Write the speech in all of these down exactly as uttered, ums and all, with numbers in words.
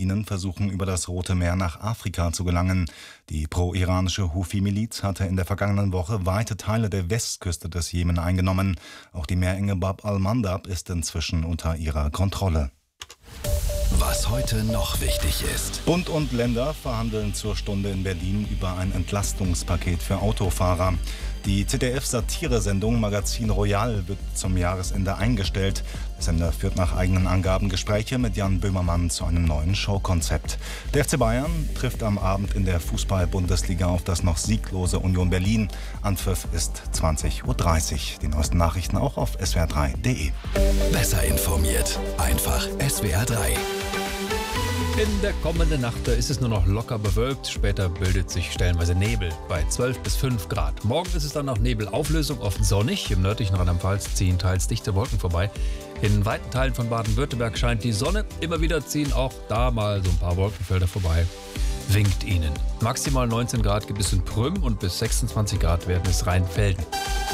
Maschinen versuchen über das Rote Meer nach Afrika zu gelangen. Die pro-iranische Houthi-Miliz hatte in der vergangenen Woche weite Teile der Westküste des Jemen eingenommen. Auch die Meerenge Bab al-Mandab ist inzwischen unter ihrer Kontrolle. Was heute noch wichtig ist. Bund und Länder verhandeln zur Stunde in Berlin über ein Entlastungspaket für Autofahrer. Die Z D F-Satiresendung Magazin Royal wird zum Jahresende eingestellt. Der Sender führt nach eigenen Angaben Gespräche mit Jan Böhmermann zu einem neuen Showkonzept. Der F C Bayern trifft am Abend in der Fußball-Bundesliga auf das noch sieglose Union Berlin. Anpfiff ist zwanzig Uhr dreißig. Die neuesten Nachrichten auch auf S W R drei punkt de. Besser informiert. Einfach S W R drei. In der kommenden Nacht ist es nur noch locker bewölkt. Später bildet sich stellenweise Nebel bei zwölf bis fünf Grad. Morgen ist es dann noch Nebelauflösung, oft sonnig. Im nördlichen Rheinland-Pfalz ziehen teils dichte Wolken vorbei. In weiten Teilen von Baden-Württemberg scheint die Sonne. Immer wieder ziehen auch da mal so ein paar Wolkenfelder vorbei. Winkt ihnen. Maximal neunzehn Grad gibt es in Prüm und bis sechsundzwanzig Grad werden es Rheinfelden.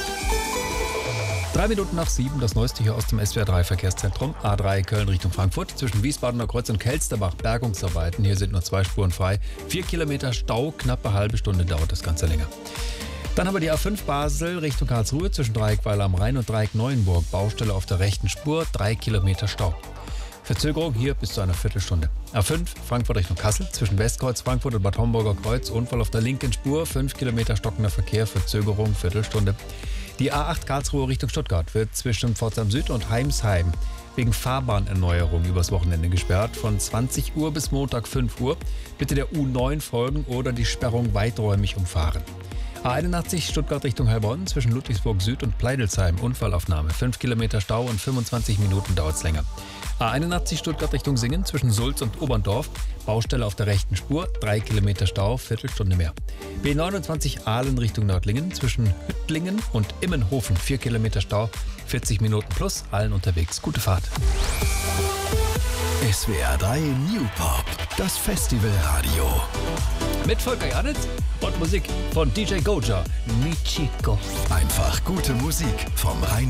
Drei Minuten nach sieben, das Neueste hier aus dem S W R drei Verkehrszentrum. A drei Köln Richtung Frankfurt, zwischen Wiesbadener Kreuz und Kelsterbach Bergungsarbeiten. Hier sind nur zwei Spuren frei. Vier Kilometer Stau, knappe halbe Stunde dauert das Ganze länger. Dann haben wir die A fünf Basel Richtung Karlsruhe, zwischen Dreieckweiler am Rhein und Dreieck Neuenburg. Baustelle auf der rechten Spur, drei Kilometer Stau. Verzögerung hier bis zu einer Viertelstunde. A fünf Frankfurt Richtung Kassel, zwischen Westkreuz Frankfurt und Bad Homburger Kreuz. Unfall auf der linken Spur, fünf Kilometer stockender Verkehr, Verzögerung, Viertelstunde. Die A acht Karlsruhe Richtung Stuttgart wird zwischen Pforzheim Süd und Heimsheim wegen Fahrbahnerneuerung übers Wochenende gesperrt. Von zwanzig Uhr bis Montag fünf Uhr. Bitte der U neun folgen oder die Sperrung weiträumig umfahren. A einundachtzig Stuttgart Richtung Heilbronn, zwischen Ludwigsburg Süd und Pleidelsheim. Unfallaufnahme. fünf Kilometer Stau und fünfundzwanzig Minuten dauert es länger. A einundachtzig Stuttgart Richtung Singen, zwischen Sulz und Oberndorf. Baustelle auf der rechten Spur, drei Kilometer Stau, Viertelstunde mehr. B neunundzwanzig Aalen Richtung Nördlingen, zwischen Hüttlingen und Immenhofen, vier Kilometer Stau, vierzig Minuten plus, allen unterwegs. Gute Fahrt. S W R drei New Pop, das Festivalradio. Mit Volker Janitz und Musik von D J Goja, Mi Chico. Einfach gute Musik vom Rhein